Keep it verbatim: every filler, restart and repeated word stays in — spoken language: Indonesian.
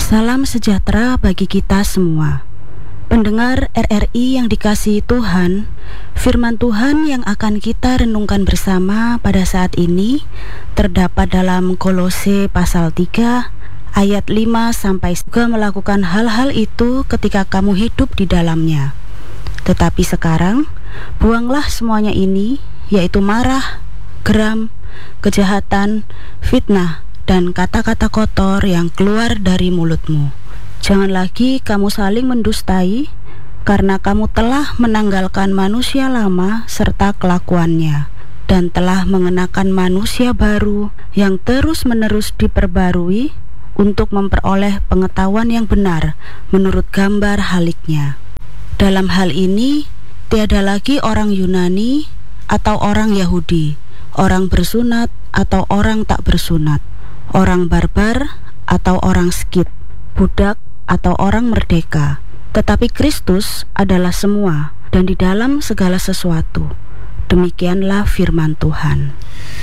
Salam sejahtera bagi kita semua. Pendengar R R I yang dikasihi Tuhan, firman Tuhan yang akan kita renungkan bersama pada saat ini terdapat dalam Kolose pasal tiga ayat lima sampai juga melakukan hal-hal itu ketika kamu hidup di dalamnya. Tetapi sekarang, buanglah semuanya ini, yaitu marah, geram, kejahatan, fitnah, dan kata-kata kotor yang keluar dari mulutmu. Jangan lagi kamu saling mendustai, karena kamu telah menanggalkan manusia lama serta kelakuannya, dan telah mengenakan manusia baru yang terus-menerus diperbarui untuk memperoleh pengetahuan yang benar menurut gambar haliknya. Dalam hal ini, tiada lagi orang Yunani atau orang Yahudi, orang bersunat atau orang tak bersunat, orang barbar atau orang Skit, budak atau orang merdeka, tetapi Kristus adalah semua dan di dalam segala sesuatu. Demikianlah firman Tuhan.